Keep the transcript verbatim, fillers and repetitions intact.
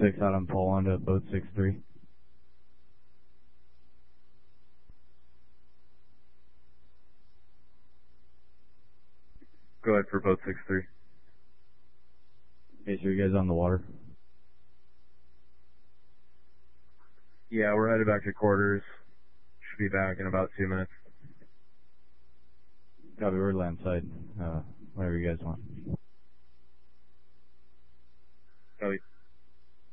six out on pole onto boat six three. Go ahead for boat six three. Okay, so you guys on the water? Yeah, we're headed back to quarters. Should be back in about two minutes. Copy, we're landside. Uh, whatever you guys want. Copy.